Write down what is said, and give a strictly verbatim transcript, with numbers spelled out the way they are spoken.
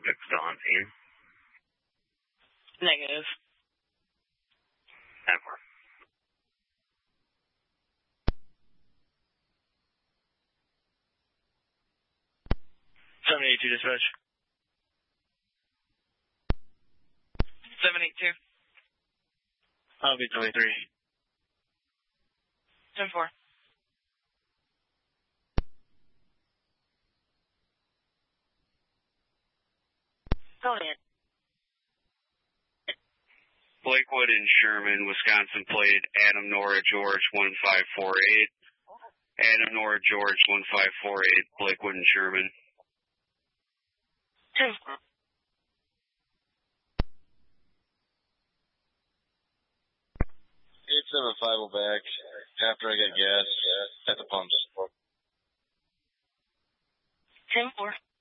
subject still on scene? Negative. ten four. seven eight two dispatch. seven eight two. I'll be twenty-three. ten four. Go ahead. Blakewood and Sherman, Wisconsin plate, Adam Nora George one five four eight. Adam Nora George one five four eight, Blakewood and Sherman. ten four. eight seven five will back after I get gas at the pumps. ten four.